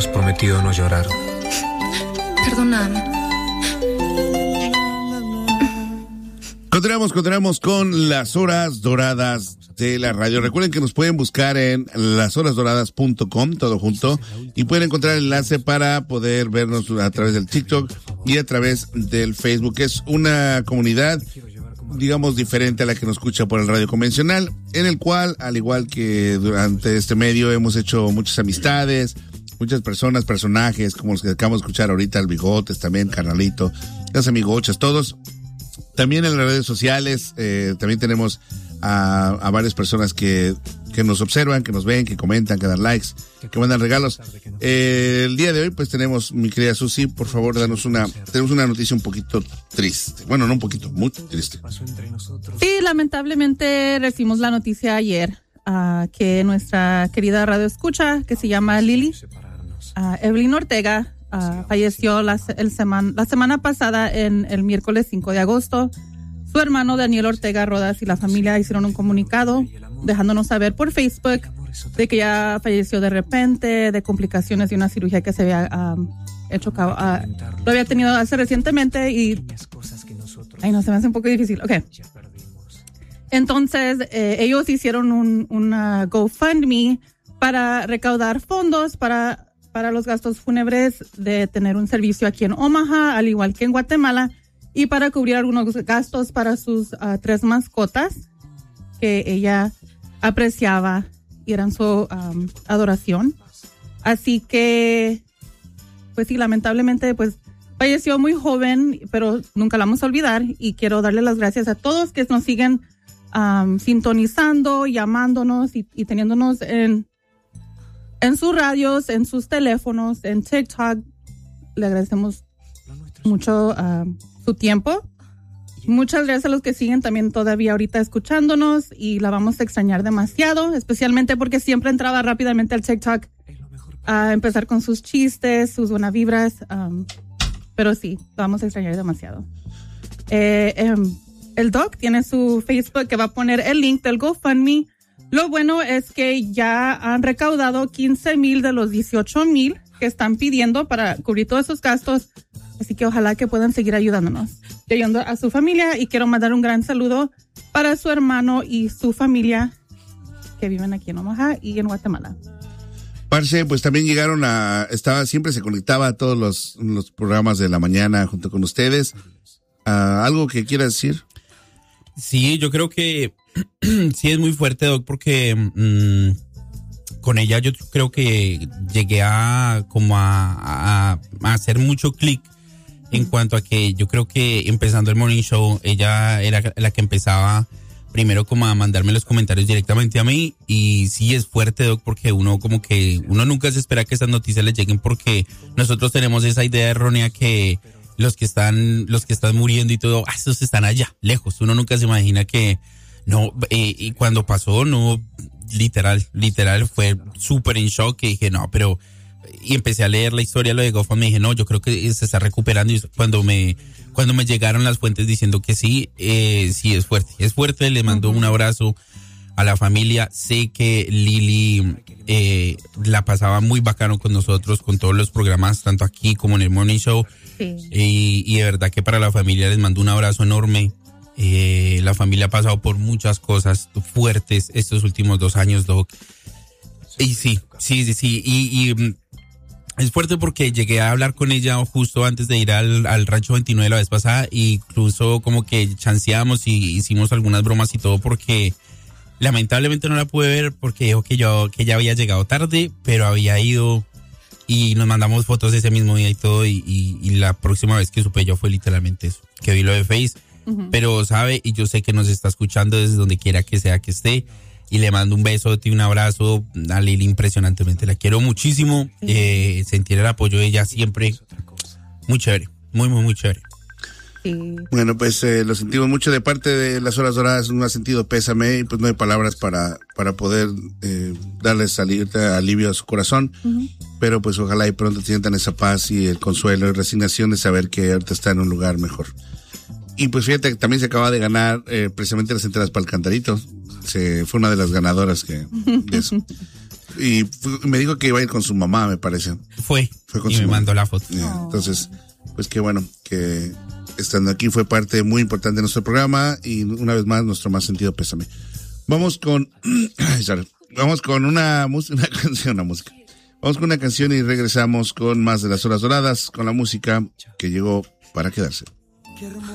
Has prometido no llorar. Perdóname. Continuamos con las horas doradas de la radio. Recuerden que nos pueden buscar en lashorasdoradas.com, todo junto, y pueden encontrar el enlace para poder vernos a través del TikTok y a través del Facebook. Es una comunidad, digamos, diferente a la que nos escucha por el radio convencional, en el cual, al igual que durante este medio, hemos hecho muchas amistades, muchas personas, personajes, como los que acabamos de escuchar ahorita, el Bigotes, también Carnalito, las amigochas, todos. También en las redes sociales, también tenemos a varias personas que nos observan, que nos ven, que comentan, que dan likes, que mandan regalos. El día de hoy, pues tenemos, mi querida Susi, por favor, tenemos una noticia un poquito triste. Bueno, no un poquito, muy triste. Sí, lamentablemente recibimos la noticia ayer, que nuestra querida radio escucha, que se llama Lili, Evelyn Ortega, falleció la semana pasada, en el miércoles 5 de agosto. Su hermano Daniel Ortega Rodas y la familia hicieron un comunicado dejándonos saber por Facebook de que ya falleció de repente, de complicaciones de una cirugía que se había hecho, lo había tenido hace recientemente y... Ay, no, se me hace un poco difícil. Ok. Entonces, ellos hicieron una GoFundMe para recaudar fondos para los gastos fúnebres de tener un servicio aquí en Omaha, al igual que en Guatemala, y para cubrir algunos gastos para sus 3 mascotas que ella apreciaba y eran su adoración. Así que, pues sí, lamentablemente, pues falleció muy joven, pero nunca la vamos a olvidar, y quiero darle las gracias a todos que nos siguen sintonizando, llamándonos y teniéndonos en sus radios, en sus teléfonos, en TikTok. Le agradecemos mucho su tiempo. Muchas gracias a los que siguen también todavía ahorita escuchándonos, y la vamos a extrañar demasiado, especialmente porque siempre entraba rápidamente al TikTok a empezar con sus chistes, sus buenas vibras, pero sí, la vamos a extrañar demasiado. El Doc tiene su Facebook que va a poner el link del GoFundMe. Lo bueno es que ya han recaudado 15,000 de los 18,000 que están pidiendo para cubrir todos esos gastos. Así que ojalá que puedan seguir ayudándonos, ayudando a su familia. Y quiero mandar un gran saludo para su hermano y su familia que viven aquí en Omaha y en Guatemala. Parce, pues también llegaron siempre se conectaba a todos los programas de la mañana junto con ustedes. ¿Algo que quiera decir? Sí, yo creo que sí es muy fuerte, Doc, porque con ella yo creo que llegué a hacer mucho clic en cuanto a que yo creo que empezando el Morning Show, ella era la que empezaba primero como a mandarme los comentarios directamente a mí, y sí es fuerte, Doc, porque uno nunca se espera que esas noticias le lleguen, porque nosotros tenemos esa idea errónea que los que están muriendo y todo, esos están allá, lejos. Uno nunca se imagina que no, y cuando pasó, no, literal fue súper en shock, que dije, no, pero, y empecé a leer la historia, lo de GoFundMe, me dije, no, yo creo que se está recuperando, y cuando me llegaron las fuentes diciendo que sí es fuerte, le mando un abrazo a la familia. Sé que Lili la pasaba muy bacano con nosotros, con todos los programas, tanto aquí como en el Morning Show. Sí. Y de verdad que para la familia les mando un abrazo enorme. La familia ha pasado por muchas cosas fuertes estos últimos 2 años, Doc. Y sí. Y es fuerte porque llegué a hablar con ella justo antes de ir al Rancho 29 la vez pasada, y incluso como que chanceamos y hicimos algunas bromas y todo, porque lamentablemente no la pude ver porque dijo que ella había llegado tarde, pero había ido, y nos mandamos fotos de ese mismo día y todo, y la próxima vez que supe yo fue literalmente eso, que vi lo de Face. Uh-huh. Pero sabe, y yo sé que nos está escuchando desde donde quiera que sea que esté, y le mando un beso y un abrazo a Lili impresionantemente, la quiero muchísimo. Sentir el apoyo de ella siempre, muy chévere, muy chévere. Sí. Bueno, pues lo sentimos mucho de parte de las Horas Doradas, un sentido pésame, y pues no hay palabras para poder darles alivio a su corazón. Uh-huh. Pero pues ojalá y pronto sientan esa paz y el consuelo y resignación de saber que ahorita está en un lugar mejor. Y pues fíjate que también se acaba de ganar precisamente las entradas para el Cantarito. Fue una de las ganadoras de eso. y me dijo que iba a ir con su mamá, me parece. Fue con y su me mamá. mandó la foto. Entonces, pues qué bueno que estando aquí fue parte muy importante de nuestro programa y una vez más nuestro más sentido pésame. Vamos con vamos con una canción. Vamos con una canción y regresamos con más de las horas doradas, con la música que llegó para quedarse.